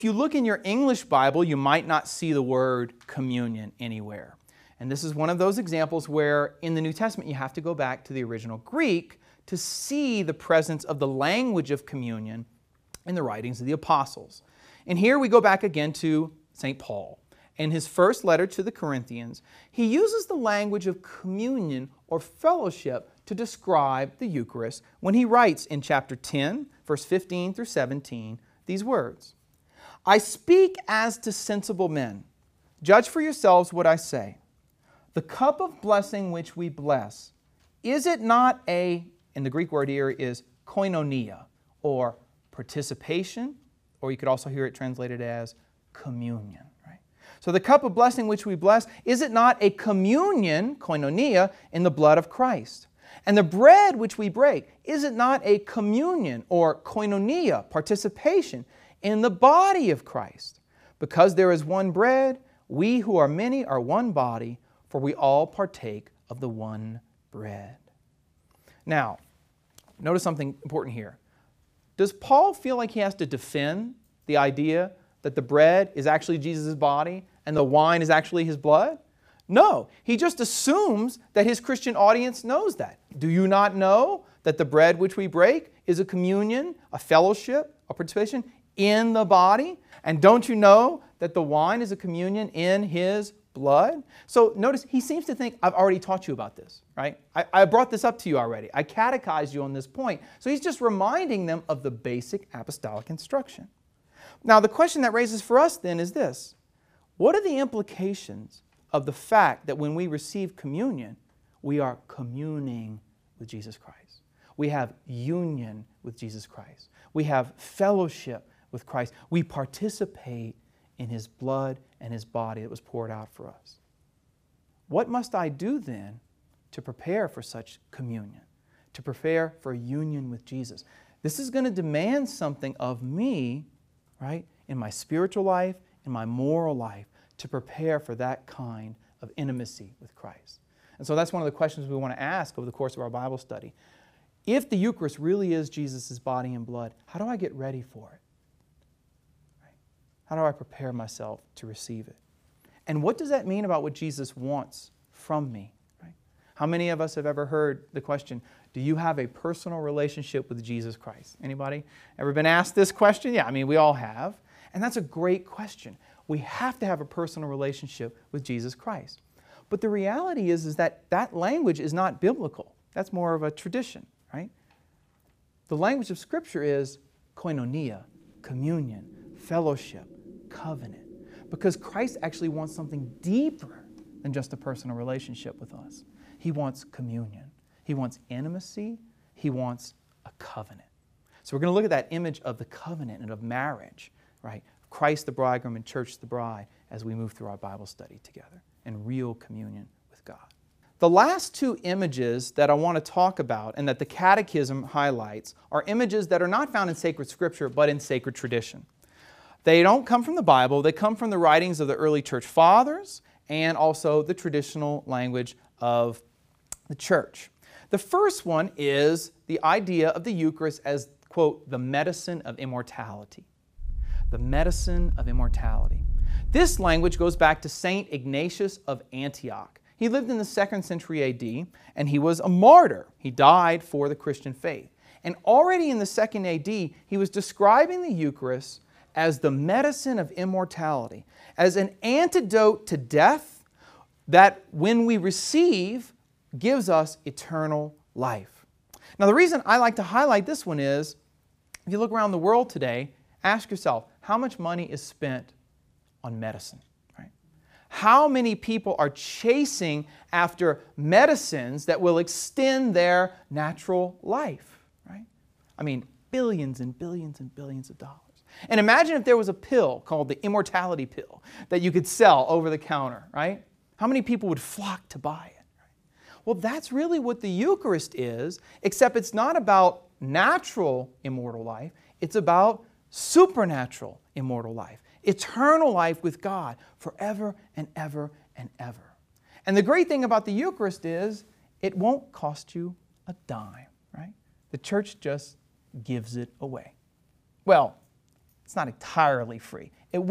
If you look in your English Bible, you might not see the word communion anywhere. And this is one of those examples where in the New Testament you have to go back to the original Greek to see the presence of the language of communion in the writings of the apostles. And here we go back again to St. Paul. In his first letter to the Corinthians, he uses the language of communion or fellowship to describe the Eucharist when he writes in chapter 10, verse 15 through 17, these words, "I speak as to sensible men. Judge for yourselves what I say. The cup of blessing which we bless, is it not and the Greek word here is koinonia, or participation, or you could also hear it translated as communion. Right? So the cup of blessing which we bless, is it not a communion, koinonia, in the blood of Christ? And the bread which we break, is it not a communion, or koinonia, participation, in the body of Christ? Because there is one bread, we who are many are one body, for we all partake of the one bread." Now, notice something important here. Does Paul feel like he has to defend the idea that the bread is actually Jesus' body and the wine is actually His blood? No, he just assumes that his Christian audience knows that. Do you not know that the bread which we break is a communion, a fellowship, a participation in the body? And don't you know that the wine is a communion in His blood? So notice, he seems to think, I've already taught you about this, right? I brought this up to you already. I catechized you on this point. So he's just reminding them of the basic apostolic instruction. Now, the question that raises for us then is this: what are the implications of the fact that when we receive communion, we are communing with Jesus Christ? We have union with Jesus Christ. We have fellowship with Christ. We participate in His blood and His body that was poured out for us. What must I do then to prepare for such communion, to prepare for union with Jesus? This is going to demand something of me, right, in my spiritual life, in my moral life, to prepare for that kind of intimacy with Christ. And so that's one of the questions we want to ask over the course of our Bible study. If the Eucharist really is Jesus' body and blood, how do I get ready for it? How do I prepare myself to receive it? And what does that mean about what Jesus wants from me? Right? How many of us have ever heard the question, do you have a personal relationship with Jesus Christ? Anybody ever been asked this question? Yeah, I mean, we all have. And that's a great question. We have to have a personal relationship with Jesus Christ. But the reality is that that language is not biblical. That's more of a tradition, right? The language of Scripture is koinonia, communion, fellowship, covenant. Because Christ actually wants something deeper than just a personal relationship with us. He wants communion. He wants intimacy. He wants a covenant. So we're going to look at that image of the covenant and of marriage, right? Christ the bridegroom and church the bride as we move through our Bible study together in real communion with God. The last two images that I want to talk about and that the Catechism highlights are images that are not found in sacred Scripture but in sacred tradition. They don't come from the Bible. They come from the writings of the early church fathers and also the traditional language of the church. The first one is the idea of the Eucharist as, quote, the medicine of immortality. The medicine of immortality. This language goes back to St. Ignatius of Antioch. He lived in the 2nd century AD, and he was a martyr. He died for the Christian faith. And already in the 2nd AD, he was describing the Eucharist as the medicine of immortality, as an antidote to death that when we receive gives us eternal life. Now the reason I like to highlight this one is, if you look around the world today, ask yourself, how much money is spent on medicine? Right? How many people are chasing after medicines that will extend their natural life? Right? I mean, billions and billions and billions of dollars. And imagine if there was a pill called the immortality pill that you could sell over the counter, right? How many people would flock to buy it? Right? Well, that's really what the Eucharist is, except it's not about natural immortal life. It's about supernatural immortal life, eternal life with God forever and ever and ever. And the great thing about the Eucharist is it won't cost you a dime, right? The church just gives it away. Well, It's not entirely free. It